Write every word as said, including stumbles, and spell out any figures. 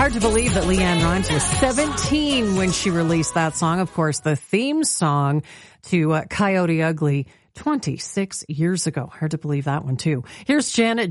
Hard to believe that Leanne Rimes was seventeen when she released that song. Of course, the theme song to uh, Coyote Ugly twenty-six years ago. Hard to believe that one, too. Here's Janet